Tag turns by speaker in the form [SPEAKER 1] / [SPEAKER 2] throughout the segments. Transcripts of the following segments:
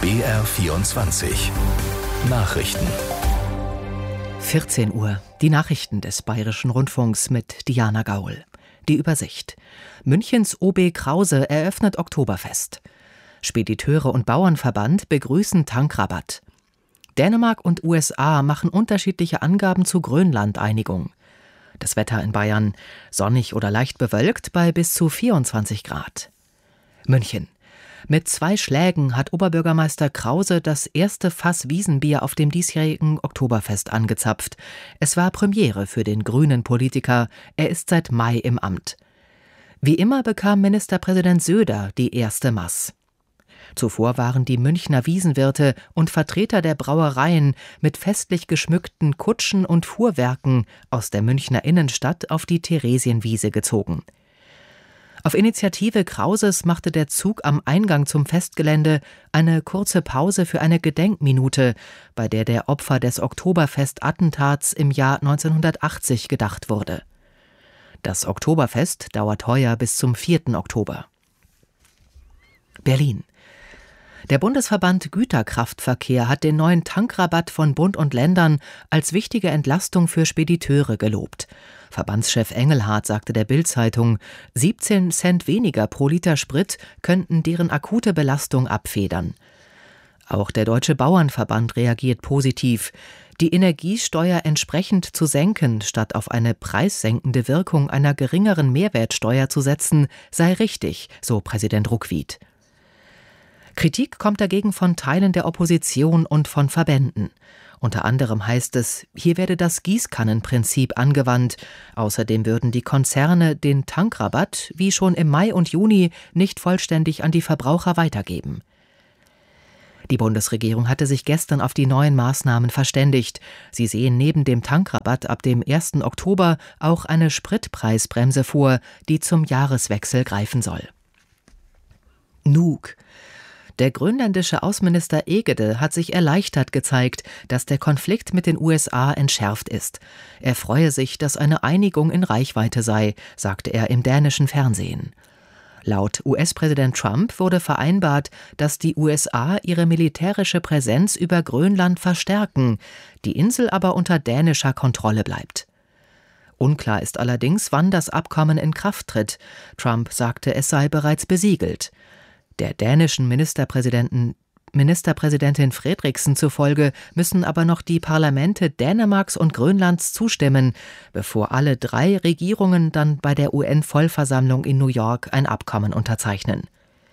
[SPEAKER 1] BR24 Nachrichten.
[SPEAKER 2] 14 Uhr. Die Nachrichten des Bayerischen Rundfunks mit Diana Gaul. Die Übersicht. Münchens OB Krause eröffnet Oktoberfest. Spediteure und Bauernverband begrüßen Tankrabatt. Dänemark und USA machen unterschiedliche Angaben zu Grönland-Einigung. Das Wetter in Bayern: sonnig oder leicht bewölkt bei bis zu 24 Grad. München. Mit 2 Schlägen hat Oberbürgermeister Krause das erste Fass Wiesenbier auf dem diesjährigen Oktoberfest angezapft. Es war Premiere für den grünen Politiker. Er ist seit Mai im Amt. Wie immer bekam Ministerpräsident Söder die erste Maß. Zuvor waren die Münchner Wiesenwirte und Vertreter der Brauereien mit festlich geschmückten Kutschen und Fuhrwerken aus der Münchner Innenstadt auf die Theresienwiese gezogen. Auf Initiative Krauses machte der Zug am Eingang zum Festgelände eine kurze Pause für eine Gedenkminute, bei der der Opfer des Oktoberfest-Attentats im Jahr 1980 gedacht wurde. Das Oktoberfest dauert heuer bis zum 4. Oktober. Berlin. Der Bundesverband Güterkraftverkehr hat den neuen Tankrabatt von Bund und Ländern als wichtige Entlastung für Spediteure gelobt. Verbandschef Engelhardt sagte der Bild-Zeitung, 17 Cent weniger pro Liter Sprit könnten deren akute Belastung abfedern. Auch der Deutsche Bauernverband reagiert positiv. Die Energiesteuer entsprechend zu senken, statt auf eine preissenkende Wirkung einer geringeren Mehrwertsteuer zu setzen, sei richtig, so Präsident Ruckwied. Kritik kommt dagegen von Teilen der Opposition und von Verbänden. Unter anderem heißt es, hier werde das Gießkannenprinzip angewandt. Außerdem würden die Konzerne den Tankrabatt, wie schon im Mai und Juni, nicht vollständig an die Verbraucher weitergeben. Die Bundesregierung hatte sich gestern auf die neuen Maßnahmen verständigt. Sie sehen neben dem Tankrabatt ab dem 1. Oktober auch eine Spritpreisbremse vor, die zum Jahreswechsel greifen soll. Nuuk. Der grönländische Außenminister Egede hat sich erleichtert gezeigt, dass der Konflikt mit den USA entschärft ist. Er freue sich, dass eine Einigung in Reichweite sei, sagte er im dänischen Fernsehen. Laut US-Präsident Trump wurde vereinbart, dass die USA ihre militärische Präsenz über Grönland verstärken, die Insel aber unter dänischer Kontrolle bleibt. Unklar ist allerdings, wann das Abkommen in Kraft tritt. Trump sagte, es sei bereits besiegelt. Der dänischen Ministerpräsidentin Fredriksen zufolge müssen aber noch die Parlamente Dänemarks und Grönlands zustimmen, bevor alle 3 Regierungen dann bei der UN-Vollversammlung in New York ein Abkommen unterzeichnen.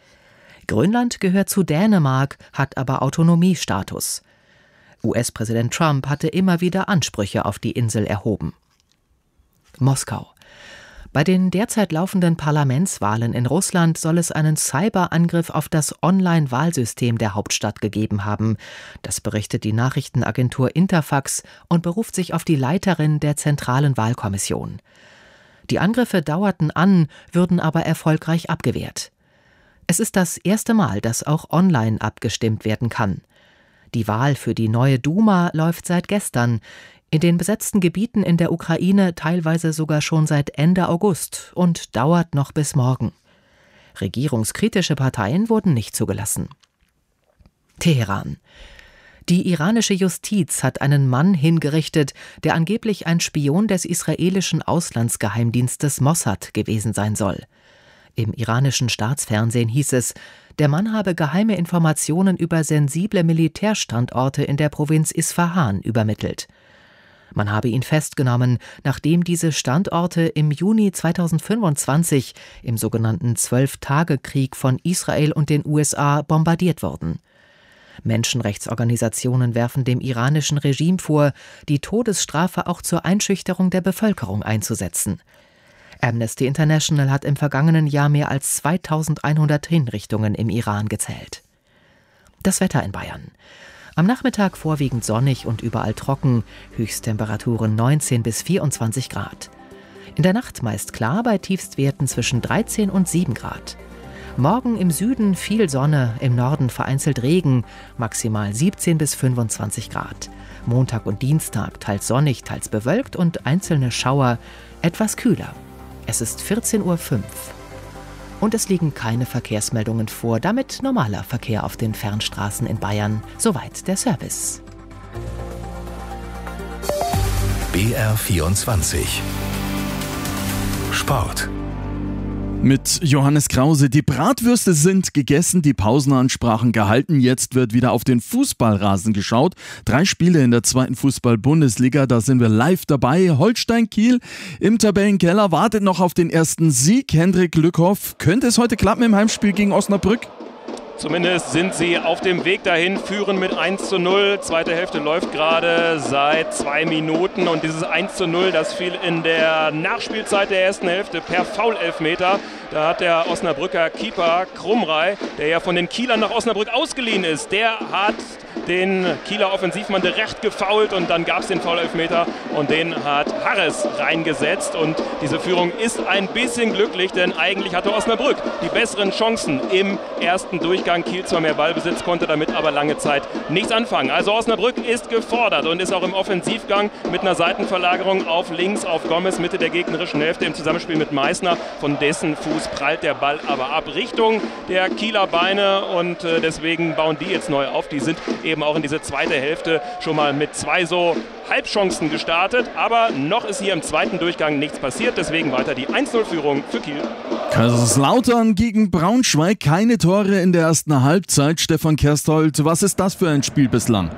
[SPEAKER 2] Grönland gehört zu Dänemark, hat aber Autonomiestatus. US-Präsident Trump hatte immer wieder Ansprüche auf die Insel erhoben. Moskau. Bei den derzeit laufenden Parlamentswahlen in Russland soll es einen Cyberangriff auf das Online-Wahlsystem der Hauptstadt gegeben haben. Das berichtet die Nachrichtenagentur Interfax und beruft sich auf die Leiterin der Zentralen Wahlkommission. Die Angriffe dauerten an, würden aber erfolgreich abgewehrt. Es ist das erste Mal, dass auch online abgestimmt werden kann. Die Wahl für die neue Duma läuft seit gestern. In den besetzten Gebieten in der Ukraine teilweise sogar schon seit Ende August und dauert noch bis morgen. Regierungskritische Parteien wurden nicht zugelassen. Teheran. Die iranische Justiz hat einen Mann hingerichtet, der angeblich ein Spion des israelischen Auslandsgeheimdienstes Mossad gewesen sein soll. Im iranischen Staatsfernsehen hieß es, der Mann habe geheime Informationen über sensible Militärstandorte in der Provinz Isfahan übermittelt. Man habe ihn festgenommen, nachdem diese Standorte im Juni 2025 im sogenannten 12-Tage-Krieg von Israel und den USA bombardiert wurden. Menschenrechtsorganisationen werfen dem iranischen Regime vor, die Todesstrafe auch zur Einschüchterung der Bevölkerung einzusetzen. Amnesty International hat im vergangenen Jahr mehr als 2100 Hinrichtungen im Iran gezählt. Das Wetter in Bayern. Am Nachmittag vorwiegend sonnig und überall trocken, Höchsttemperaturen 19 bis 24 Grad. In der Nacht meist klar bei Tiefstwerten zwischen 13 und 7 Grad. Morgen im Süden viel Sonne, im Norden vereinzelt Regen, maximal 17 bis 25 Grad. Montag und Dienstag teils sonnig, teils bewölkt und einzelne Schauer, etwas kühler. Es ist 14:05 Uhr. Und es liegen keine Verkehrsmeldungen vor, damit normaler Verkehr auf den Fernstraßen in Bayern. Soweit der Service.
[SPEAKER 1] BR24 Sport.
[SPEAKER 3] Mit Johannes Krause. Die Bratwürste sind gegessen, die Pausenansprachen gehalten. Jetzt wird wieder auf den Fußballrasen geschaut. 3 Spiele in der 2. Fußball-Bundesliga, da sind wir live dabei. Holstein Kiel im Tabellenkeller wartet noch auf den ersten Sieg. Hendrik Lückhoff, könnte es heute klappen im Heimspiel gegen Osnabrück?
[SPEAKER 4] Zumindest sind sie auf dem Weg dahin, führen mit 1:0. Zweite Hälfte läuft gerade seit 2 Minuten und dieses 1:0, das fiel in der Nachspielzeit der ersten Hälfte per Foul-Elfmeter. Da hat der Osnabrücker Keeper Krumrei, der ja von den Kielern nach Osnabrück ausgeliehen ist, der hat den Kieler Offensivmann direkt gefoult und dann gab es den Foul-Elfmeter und den hat Harris reingesetzt und diese Führung ist ein bisschen glücklich, denn eigentlich hatte Osnabrück die besseren Chancen im ersten Durchgang. Kiel zwar mehr Ballbesitz, konnte damit aber lange Zeit nichts anfangen. Also Osnabrück ist gefordert und ist auch im Offensivgang mit einer Seitenverlagerung auf links auf Gomez, Mitte der gegnerischen Hälfte im Zusammenspiel mit Meißner. Von dessen Fuß prallt der Ball aber ab Richtung der Kieler Beine und deswegen bauen die jetzt neu auf. Die sind eben auch in diese zweite Hälfte schon mal mit 2 so Halbchancen gestartet, aber noch ist hier im zweiten Durchgang nichts passiert, deswegen weiter die 1:0-Führung für Kiel.
[SPEAKER 3] Kaiserslautern gegen Braunschweig, keine Tore in der ersten Halbzeit. Stefan Kersthold, was ist das für ein Spiel bislang?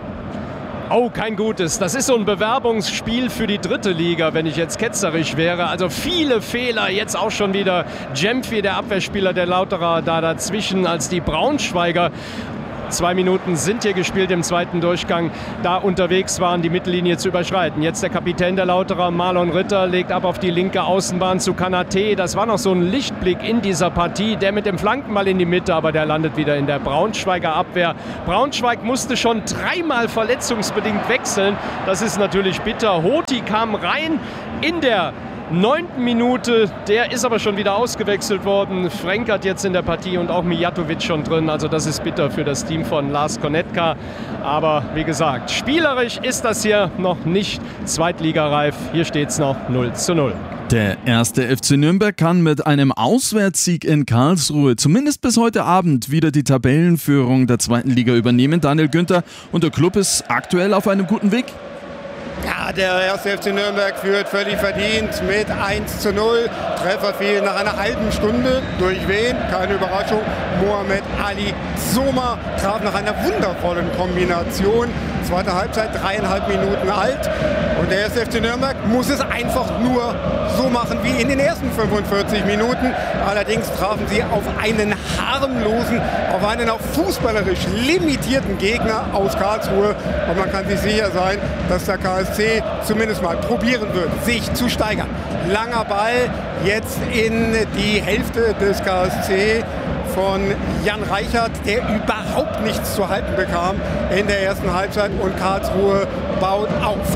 [SPEAKER 5] Oh, kein gutes. Das ist so ein Bewerbungsspiel für die 3. Liga, wenn ich jetzt ketzerisch wäre. Also viele Fehler, jetzt auch schon wieder Jempfi, der Abwehrspieler der Lauterer, da dazwischen als die Braunschweiger. 2 Minuten sind hier gespielt im zweiten Durchgang, da unterwegs waren, die Mittellinie zu überschreiten. Jetzt der Kapitän der Lauterer, Marlon Ritter, legt ab auf die linke Außenbahn zu Kanate. Das war noch so ein Lichtblick in dieser Partie. Der mit dem Flankenball in die Mitte, aber der landet wieder in der Braunschweiger Abwehr. Braunschweig musste schon 3-mal verletzungsbedingt wechseln. Das ist natürlich bitter. Hoti kam rein in der 9. Minute, der ist aber schon wieder ausgewechselt worden. Frenk hat jetzt in der Partie und auch Mijatovic schon drin. Also das ist bitter für das Team von Lars Konetka. Aber wie gesagt, spielerisch ist das hier noch nicht zweitligareif. Hier steht es noch 0:0.
[SPEAKER 3] Der erste FC Nürnberg kann mit einem Auswärtssieg in Karlsruhe zumindest bis heute Abend wieder die Tabellenführung der 2. Liga übernehmen. Daniel Günther, und der Club ist aktuell auf einem guten Weg.
[SPEAKER 6] Ja, der erste FC Nürnberg führt völlig verdient mit 1:0. Treffer fiel nach einer halben Stunde. Durch wen? Keine Überraschung. Mohamed Ali Soma traf nach einer wundervollen Kombination. Zweite Halbzeit, 3,5 Minuten alt. Und der erste FC Nürnberg muss es einfach nur so machen wie in den ersten 45 Minuten. Allerdings trafen sie auf einen harmlosen, auf einen auch fußballerisch limitierten Gegner aus Karlsruhe. Und man kann sich sicher sein, dass der KSC zumindest mal probieren wird, sich zu steigern. Langer Ball jetzt in die Hälfte des KSC von Jan Reichert, der überhaupt nichts zu halten bekam in der ersten Halbzeit, und Karlsruhe baut auf.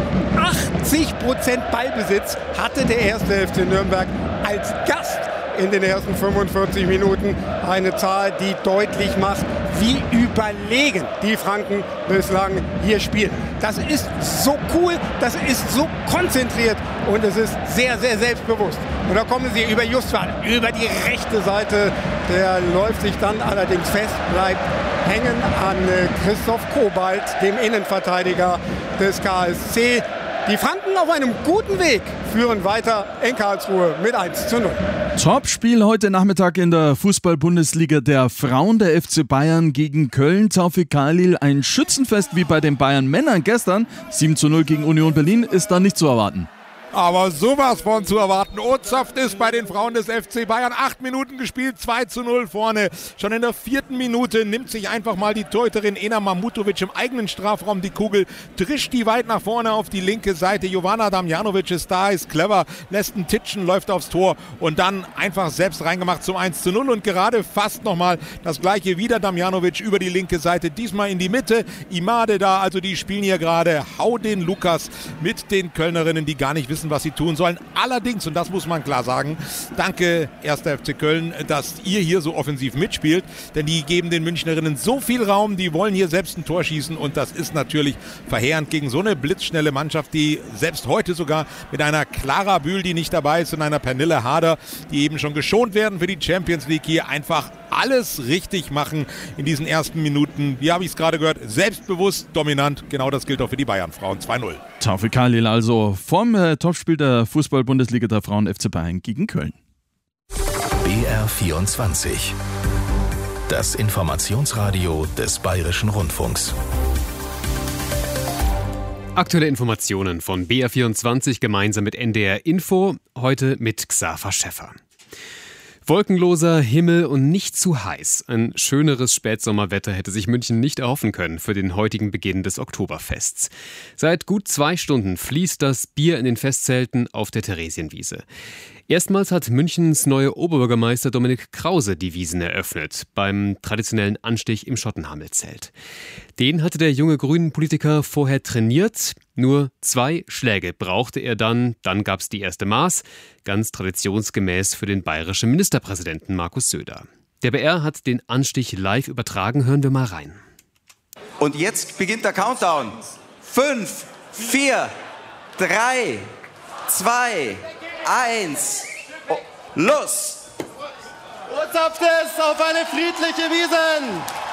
[SPEAKER 6] 80% Ballbesitz hatte der erste FC Nürnberg als Gast in den ersten 45 Minuten. Eine Zahl, die deutlich macht, wie überlegen die Franken bislang hier spielen. Das ist so cool, das ist so konzentriert und es ist sehr, sehr selbstbewusst. Und da kommen sie über Justwan, über die rechte Seite. Der läuft sich dann allerdings fest, bleibt hängen an Christoph Kobalt, dem Innenverteidiger des KSC. Die Franken auf einem guten Weg führen weiter in Karlsruhe mit 1:0.
[SPEAKER 3] Topspiel heute Nachmittag in der Fußball-Bundesliga der Frauen, der FC Bayern gegen Köln. Taufik Khalil, ein Schützenfest wie bei den Bayern-Männern gestern. 7:0 gegen Union Berlin ist da nicht zu erwarten.
[SPEAKER 7] Aber sowas von zu erwarten. Ozapft ist bei den Frauen des FC Bayern. 8 Minuten gespielt, 2:0 vorne. Schon in der 4. Minute nimmt sich einfach mal die Torhüterin Ena Mamutovic im eigenen Strafraum die Kugel, drischt die weit nach vorne auf die linke Seite. Jovana Damjanovic ist da, ist clever, lässt einen Titschen, läuft aufs Tor und dann einfach selbst reingemacht zum 1:0 und gerade fast nochmal das gleiche wieder. Damjanovic über die linke Seite, diesmal in die Mitte. Imade da, also die spielen hier gerade Hau den Lukas mit den Kölnerinnen, die gar nicht wissen, wissen, was sie tun sollen. Allerdings, und das muss man klar sagen, danke 1. FC Köln, dass ihr hier so offensiv mitspielt, denn die geben den Münchnerinnen so viel Raum, die wollen hier selbst ein Tor schießen und das ist natürlich verheerend gegen so eine blitzschnelle Mannschaft, die selbst heute sogar mit einer Clara Bühl, die nicht dabei ist, und einer Pernille Harder, die eben schon geschont werden für die Champions League, hier einfach alles richtig machen in diesen ersten Minuten. Wie habe ich es gerade gehört? Selbstbewusst, dominant. Genau das gilt auch für die Bayern-Frauen. 2-0.
[SPEAKER 3] Taufi Khalil also vom Topspiel der Fußball-Bundesliga der Frauen FC Bayern gegen Köln.
[SPEAKER 1] BR24. Das Informationsradio des Bayerischen Rundfunks.
[SPEAKER 8] Aktuelle Informationen von BR24 gemeinsam mit NDR Info. Heute mit Xaver Schäffer. Wolkenloser Himmel und nicht zu heiß. Ein schöneres Spätsommerwetter hätte sich München nicht erhoffen können für den heutigen Beginn des Oktoberfests. Seit gut 2 Stunden fließt das Bier in den Festzelten auf der Theresienwiese. Erstmals hat Münchens neuer Oberbürgermeister Dominik Krause die Wiesn eröffnet, beim traditionellen Anstich im Schottenhamel-Zelt. Den hatte der junge Grünen-Politiker vorher trainiert. Nur 2 Schläge brauchte er dann gab's die erste Maß, ganz traditionsgemäß für den bayerischen Ministerpräsidenten Markus Söder. Der BR hat den Anstich live übertragen, hören wir mal rein.
[SPEAKER 9] Und jetzt beginnt der Countdown. 5, 4, 3, 2, 1, los!
[SPEAKER 10] Urzapft es auf eine friedliche Wiesn!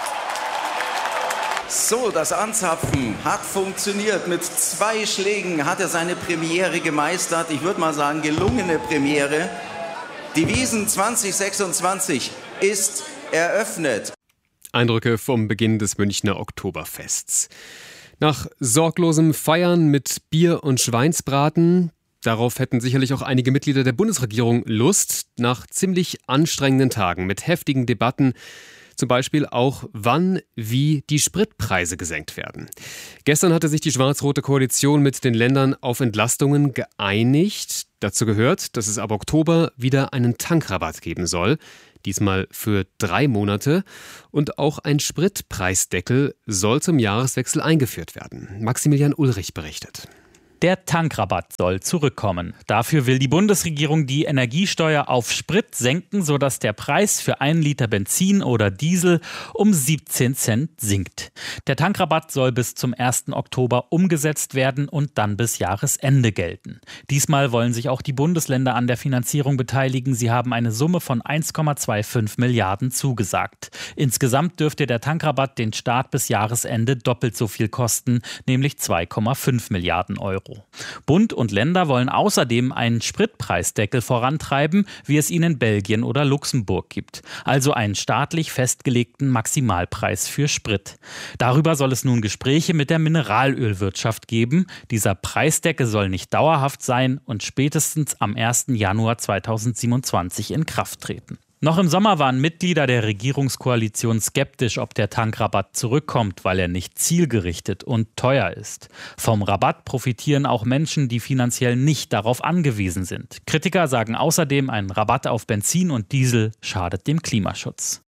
[SPEAKER 9] So, das Anzapfen hat funktioniert. Mit 2 Schlägen hat er seine Premiere gemeistert. Ich würde mal sagen, gelungene Premiere. Die Wiesn 2026 ist eröffnet.
[SPEAKER 8] Eindrücke vom Beginn des Münchner Oktoberfests. Nach sorglosem Feiern mit Bier und Schweinsbraten, darauf hätten sicherlich auch einige Mitglieder der Bundesregierung Lust, nach ziemlich anstrengenden Tagen mit heftigen Debatten, zum Beispiel auch, wann, wie die Spritpreise gesenkt werden. Gestern hatte sich die schwarz-rote Koalition mit den Ländern auf Entlastungen geeinigt. Dazu gehört, dass es ab Oktober wieder einen Tankrabatt geben soll, diesmal für 3 Monate. Und auch ein Spritpreisdeckel soll zum Jahreswechsel eingeführt werden. Maximilian Ulrich berichtet.
[SPEAKER 11] Der Tankrabatt soll zurückkommen. Dafür will die Bundesregierung die Energiesteuer auf Sprit senken, sodass der Preis für 1 Liter Benzin oder Diesel um 17 Cent sinkt. Der Tankrabatt soll bis zum 1. Oktober umgesetzt werden und dann bis Jahresende gelten. Diesmal wollen sich auch die Bundesländer an der Finanzierung beteiligen. Sie haben eine Summe von 1,25 Milliarden zugesagt. Insgesamt dürfte der Tankrabatt den Staat bis Jahresende doppelt so viel kosten, nämlich 2,5 Milliarden Euro. Bund und Länder wollen außerdem einen Spritpreisdeckel vorantreiben, wie es ihn in Belgien oder Luxemburg gibt. Also einen staatlich festgelegten Maximalpreis für Sprit. Darüber soll es nun Gespräche mit der Mineralölwirtschaft geben. Dieser Preisdeckel soll nicht dauerhaft sein und spätestens am 1. Januar 2027 in Kraft treten. Noch im Sommer waren Mitglieder der Regierungskoalition skeptisch, ob der Tankrabatt zurückkommt, weil er nicht zielgerichtet und teuer ist. Vom Rabatt profitieren auch Menschen, die finanziell nicht darauf angewiesen sind. Kritiker sagen außerdem, ein Rabatt auf Benzin und Diesel schadet dem Klimaschutz.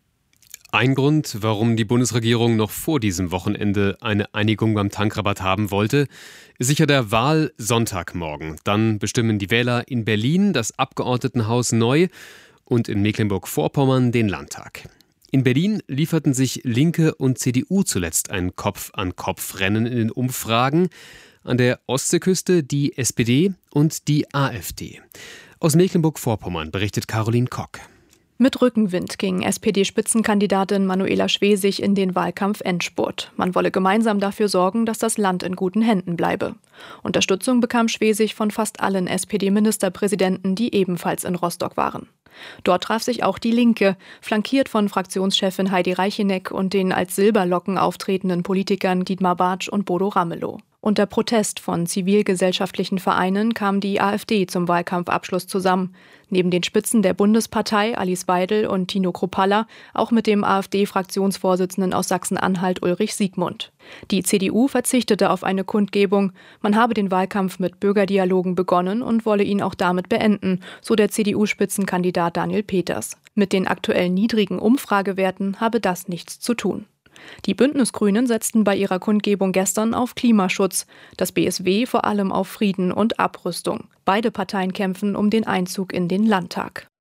[SPEAKER 8] Ein Grund, warum die Bundesregierung noch vor diesem Wochenende eine Einigung beim Tankrabatt haben wollte, ist sicher der Wahlsonntagmorgen. Dann bestimmen die Wähler in Berlin das Abgeordnetenhaus neu und in Mecklenburg-Vorpommern den Landtag. In Berlin lieferten sich Linke und CDU zuletzt ein Kopf-an-Kopf-Rennen in den Umfragen. An der Ostseeküste die SPD und die AfD. Aus Mecklenburg-Vorpommern berichtet Caroline Kock.
[SPEAKER 12] Mit Rückenwind ging SPD-Spitzenkandidatin Manuela Schwesig in den Wahlkampf-Endspurt. Man wolle gemeinsam dafür sorgen, dass das Land in guten Händen bleibe. Unterstützung bekam Schwesig von fast allen SPD-Ministerpräsidenten, die ebenfalls in Rostock waren. Dort traf sich auch die Linke, flankiert von Fraktionschefin Heidi Reicheneck und den als Silberlocken auftretenden Politikern Dietmar Bartsch und Bodo Ramelow. Unter Protest von zivilgesellschaftlichen Vereinen kam die AfD zum Wahlkampfabschluss zusammen. Neben den Spitzen der Bundespartei Alice Weidel und Tino Kruppalla auch mit dem AfD-Fraktionsvorsitzenden aus Sachsen-Anhalt Ulrich Siegmund. Die CDU verzichtete auf eine Kundgebung. Man habe den Wahlkampf mit Bürgerdialogen begonnen und wolle ihn auch damit beenden, so der CDU-Spitzenkandidat Daniel Peters. Mit den aktuell niedrigen Umfragewerten habe das nichts zu tun. Die Bündnisgrünen setzten bei ihrer Kundgebung gestern auf Klimaschutz, das BSW vor allem auf Frieden und Abrüstung. Beide Parteien kämpfen um den Einzug in den Landtag.